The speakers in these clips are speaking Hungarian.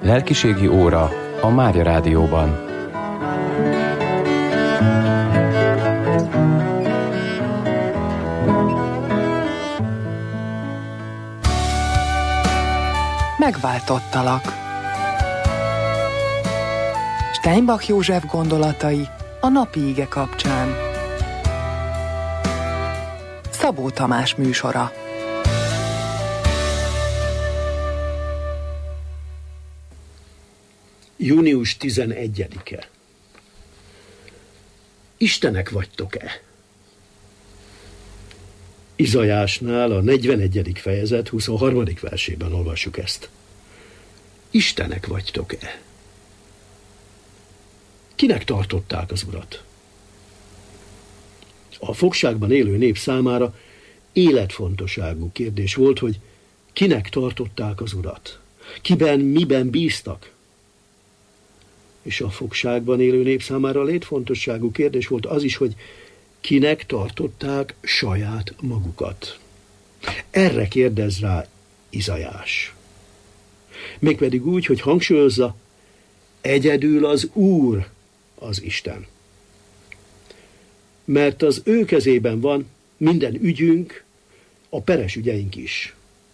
Lelkiségi óra a Mária Rádióban. Megváltottalak. Steinbach József gondolatai a napi ige kapcsán. Szabó Tamás műsora. Június 11-e. Istenek vagytok-e? Izajásnál a 41. fejezet 23. versében olvassuk ezt. Istenek vagytok-e? Kinek tartották az Urat? A fogságban élő nép számára életfontosságú kérdés volt, hogy kinek tartották az Urat? Kiben, miben bíztak? És a fogságban élő nép számára létfontosságú kérdés volt az is, hogy kinek tartották saját magukat. Erre kérdez rá Izajás. Mégpedig úgy, hogy hangsúlyozza, egyedül az Úr az Isten. Mert az ő kezében van minden ügyünk, a peres ügyeink is.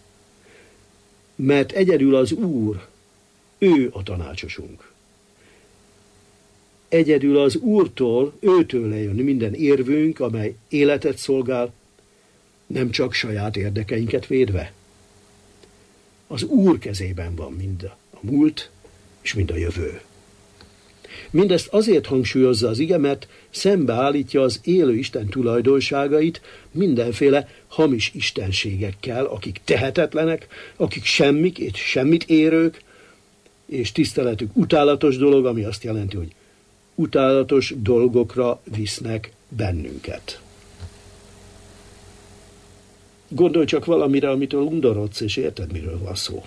Mert egyedül az Úr, ő a tanácsosunk. Egyedül az Úrtól, őtől jön minden érvünk, amely életet szolgál, nem csak saját érdekeinket védve. Az Úr kezében van mind a múlt és mind a jövő. Mindezt azért hangsúlyozza az ige, mert szembeállítja az élő Isten tulajdonságait mindenféle hamis istenségekkel, akik tehetetlenek, akik semmit érők, és tiszteletük utálatos dolog, ami azt jelenti, hogy utálatos dolgokra visznek bennünket. Gondolj csak valamire, amitől undorodsz, és érted, miről van szó.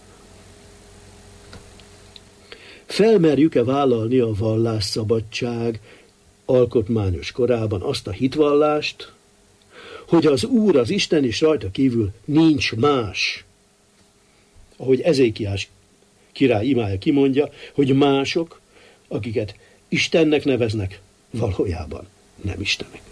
Felmerjük-e vállalni a vallásszabadság alkotmányos korában azt a hitvallást, hogy az Úr, az Isten, és rajta kívül nincs más? Ahogy Ezékiás király imája kimondja, hogy mások, akiket Istennek neveznek, valójában nem Istenek.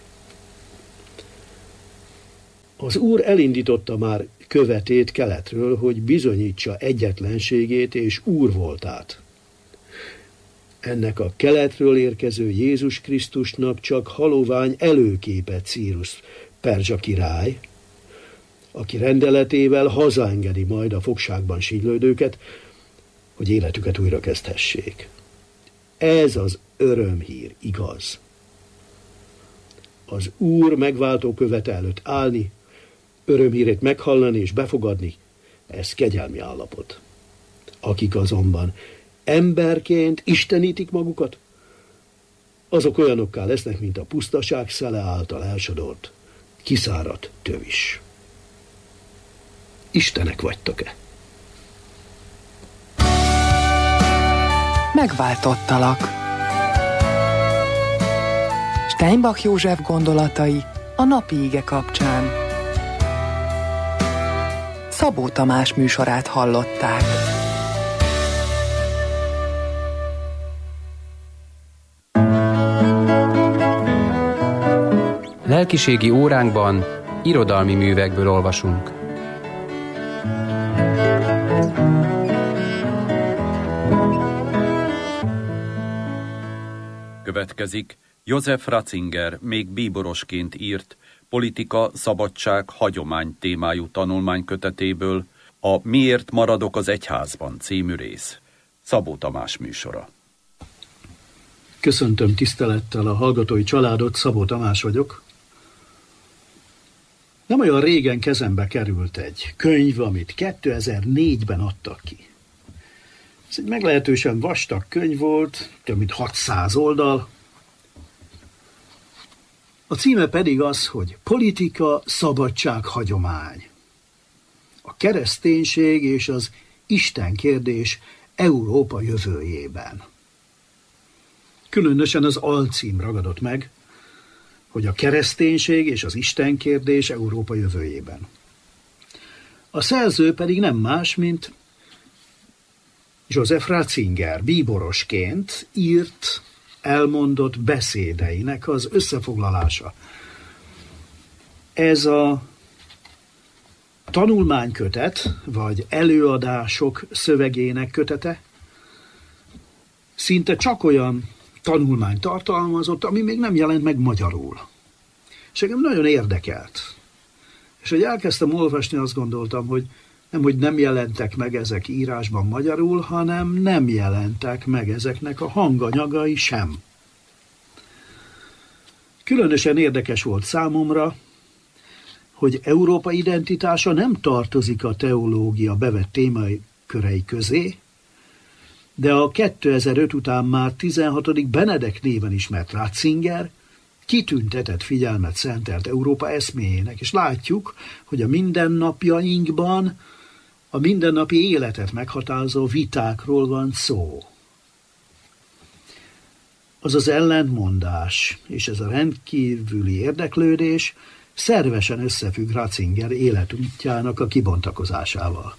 Az Úr elindította már követét keletről, hogy bizonyítsa egyetlenségét és Úr voltát. Ennek a keletről érkező Jézus Krisztusnak csak halovány előképe Círus perzsa király, aki rendeletével hazaengedi majd a fogságban sínylődőket, hogy életüket újra kezdhessék. Ez az örömhír, igaz. Az Úr megváltó követe előtt állni, örömhírét meghallani és befogadni, ez kegyelmi állapot. Akik azonban emberként istenítik magukat, azok olyanokká lesznek, mint a pusztaság szele által elsodort, kiszáradt tövis. Istenek vagytok-e? Megváltottalak. Steinbach József gondolatai a napi ige kapcsán. Szabó Tamás műsorát hallották. Lelkiségi óránkban irodalmi művekből olvasunk. Következik József Ratzinger még bíborosként írt Politika, szabadság, hagyomány témájú tanulmánykötetéből a Miért maradok az egyházban című rész. Szabó Tamás műsora. Köszöntöm tisztelettel a hallgatói családot, Szabó Tamás vagyok. Nem olyan régen kezembe került egy könyv, amit 2004-ben adtak ki. Ez egy meglehetősen vastag könyv volt, több mint 600 oldal. A címe pedig az, hogy Politika, szabadság, hagyomány. A kereszténység és az Isten kérdés Európa jövőjében. Különösen az alcím ragadott meg, hogy a kereszténység és az Isten kérdés Európa jövőjében. A szerző pedig nem más, mint Joseph Ratzinger bíborosként írt, elmondott beszédeinek az összefoglalása. Ez a tanulmánykötet, vagy előadások szövegének kötete szinte csak olyan tanulmányt tartalmazott, ami még nem jelent meg magyarul. És engem nagyon érdekelt. És hogy elkezdtem olvasni, azt gondoltam, hogy nem jelentek meg ezek írásban magyarul, hanem nem jelentek meg ezeknek a hanganyagai sem. Különösen érdekes volt számomra, hogy Európa identitása nem tartozik a teológia bevett témakörei közé, de a 2005 után már 16. Benedek néven ismert Ratzinger kitüntetett figyelmet szentelt Európa eszméjének, és látjuk, hogy a mindennapjainkban a mindennapi életet meghatározó vitákról van szó. Az az ellentmondás és ez a rendkívüli érdeklődés szervesen összefügg Ratzinger életútjának a kibontakozásával.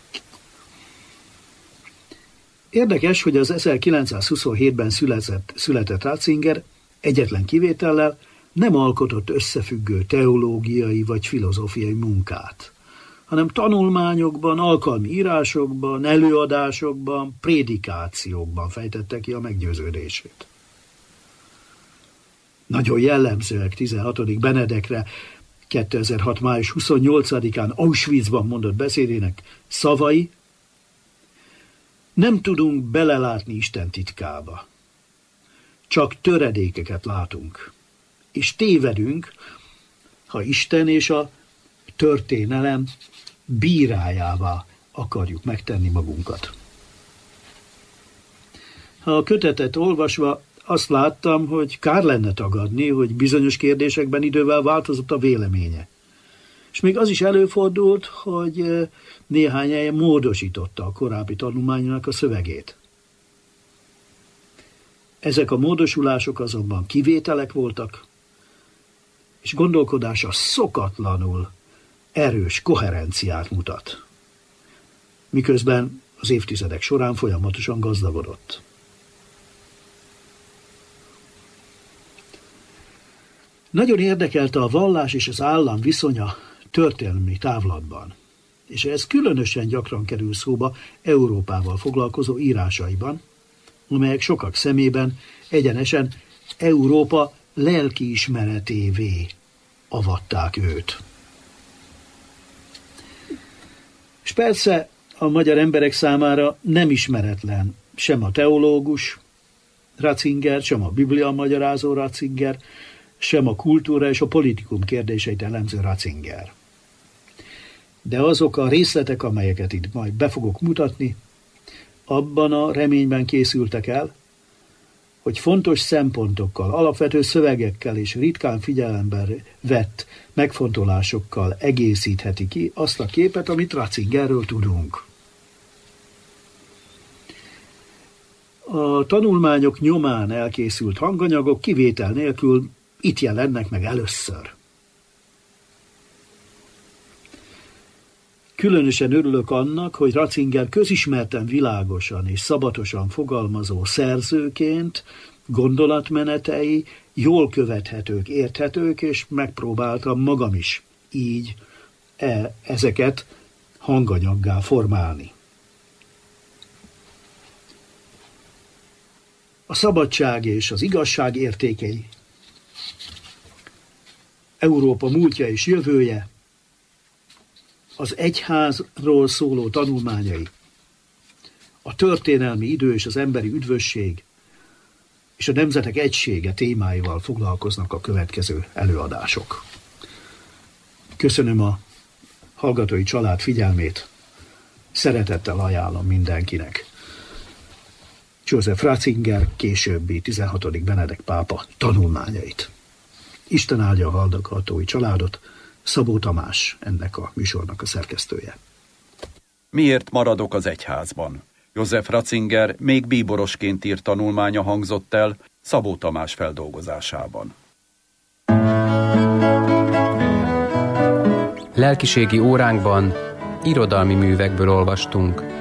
Érdekes, hogy az 1927-ben született Ratzinger egyetlen kivétellel nem alkotott összefüggő teológiai vagy filozófiai munkát, hanem tanulmányokban, alkalmi írásokban, előadásokban, prédikációkban fejtette ki a meggyőződését. Nagyon jellemzőek 16. Benedekre 2006. május 28-án Auschwitzban mondott beszédének szavai: nem tudunk belelátni Isten titkába, csak töredékeket látunk, és tévedünk, ha Isten és a történelem bírájává akarjuk megtenni magunkat. Ha a kötetet olvasva azt láttam, hogy kár lenne tagadni, hogy bizonyos kérdésekben idővel változott a véleménye. És még az is előfordult, hogy néhány helyen módosította a korábbi tanulmánynak a szövegét. Ezek a módosulások azonban kivételek voltak, és gondolkodása szokatlanul erős koherenciát mutat, miközben az évtizedek során folyamatosan gazdagodott. Nagyon érdekelte a vallás és az állam viszonya történelmi távlatban, és ez különösen gyakran kerül szóba Európával foglalkozó írásaiban, amelyek sokak szemében egyenesen Európa lelkiismeretévé avatták őt. És persze a magyar emberek számára nem ismeretlen sem a teológus Ratzinger, sem a Biblia magyarázó Ratzinger, sem a kultúra és a politikum kérdéseit elemző Ratzinger. De azok a részletek, amelyeket itt majd be fogok mutatni, abban a reményben készültek el, hogy fontos szempontokkal, alapvető szövegekkel és ritkán figyelembe vett megfontolásokkal egészítheti ki azt a képet, amit Ratzingerről tudunk. A tanulmányok nyomán elkészült hanganyagok kivétel nélkül itt jelennek meg először. Különösen örülök annak, hogy Ratzinger közismerten világosan és szabatosan fogalmazó szerzőként gondolatmenetei jól követhetők, érthetők, és megpróbáltam magam is így ezeket hanganyaggá formálni. A szabadság és az igazság értékei, Európa múltja és jövője, az egyházról szóló tanulmányai, a történelmi idő és az emberi üdvösség és a nemzetek egysége témáival foglalkoznak a következő előadások. Köszönöm a hallgatói család figyelmét, szeretettel ajánlom mindenkinek Joseph Ratzinger későbbi 16. Benedek pápa tanulmányait. Isten áldja a hallgatói családot, Szabó Tamás ennek a műsornak a szerkesztője. Miért maradok az egyházban? Joseph Ratzinger még bíborosként írt tanulmánya hangzott el Szabó Tamás feldolgozásában. Lelkiségi óránkban irodalmi művekből olvastunk.